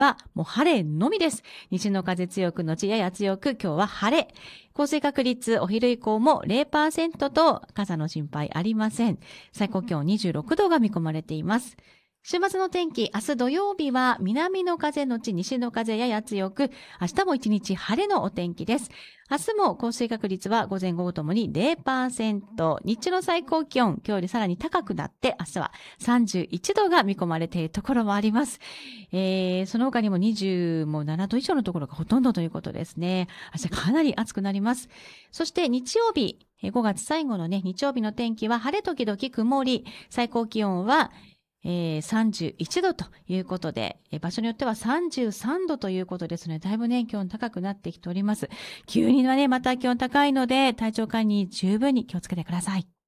はもう晴れのみです。西の風強く後やや強く、今日は晴れ。降水確率お昼以降も 0% と傘の心配ありません。最高気温26度が見込まれています。週末の天気、明日土曜日は南の風のち西の風やや強く、明日も一日晴れのお天気です。明日も降水確率は午前午後ともに 0%、日中の最高気温、今日よりさらに高くなって、明日は31度が見込まれているところもあります。その他にも27度以上のところがほとんどということですね。明日かなり暑くなります。そして日曜日、5月最後のね、日曜日の天気は晴れ時々曇り、最高気温は31度ということで、場所によっては33度ということですので、だいぶね、気温高くなってきております。急にはね、また気温高いので、体調管理に十分に気をつけてください。